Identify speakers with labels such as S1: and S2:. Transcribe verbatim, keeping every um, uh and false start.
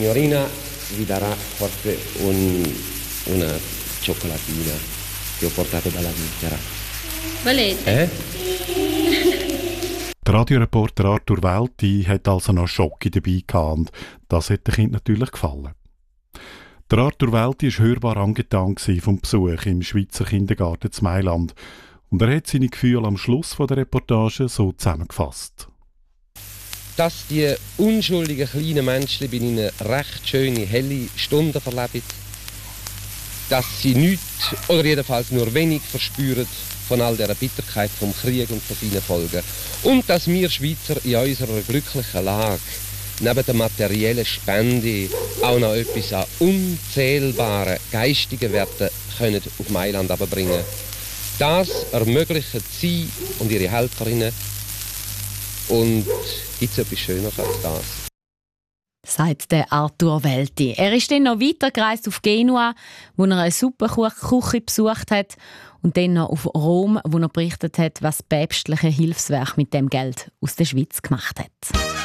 S1: signorina vi darà forse un, una cioccolatina che ho portato dalla Svizzera.
S2: Volete?
S1: Eh?
S3: Der Radioreporter Arthur Welti hat also noch Schocke dabei gehabt und das hat dem Kind natürlich gefallen. Der Arthur Welti war hörbar angetan vom Besuch im Schweizer Kindergarten zu Mailand und er hat seine Gefühle am Schluss der Reportage so zusammengefasst.
S1: Dass die unschuldigen kleinen Menschen bei ihnen recht schöne, helle Stunden verleben, dass sie nichts oder jedenfalls nur wenig verspüren von all dieser Bitterkeit vom Krieg und von seinen Folgen. Und dass wir Schweizer in unserer glücklichen Lage neben der materiellen Spende auch noch etwas an unzählbaren geistigen Werten können auf Mailand abbringen. Das ermöglichen sie und ihre Helferinnen. Und gibt es etwas Schöneres als das?
S4: Sagt der Arthur Welti. Er ist dann noch weitergereist auf Genua, wo er eine Suppenküche besucht hat, und dann noch auf Rom, wo er berichtet hat, was das päpstliche Hilfswerk mit dem Geld aus der Schweiz gemacht hat.